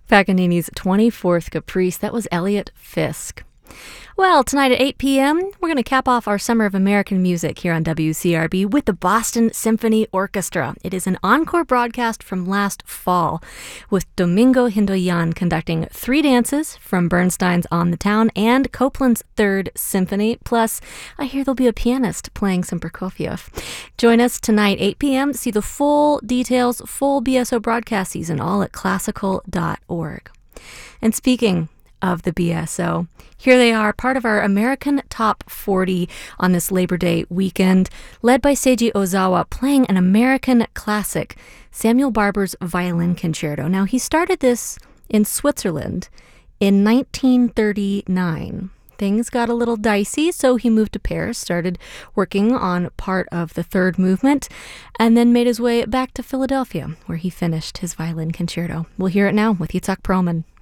Paganini's 24th Caprice. That was Elliot Fisk. Well, tonight at 8 p.m., we're going to cap off our Summer of American Music here on WCRB with the Boston Symphony Orchestra. It is an encore broadcast from last fall, with Domingo Hindoyan conducting 3 dances from Bernstein's On the Town and Copland's Third Symphony. Plus, I hear there'll be a pianist playing some Prokofiev. Join us tonight, 8 p.m., to see the full details, full BSO broadcast season, all at classical.org. And speaking of the BSO, here they are, part of our American Top 40 on this Labor Day weekend, led by Seiji Ozawa, playing an American classic, Samuel Barber's Violin Concerto. Now, he started this in Switzerland in 1939. Things got a little dicey, so he moved to Paris, started working on part of the third movement, and then made his way back to Philadelphia, where he finished his Violin Concerto. We'll hear it now with Itzhak Perlman.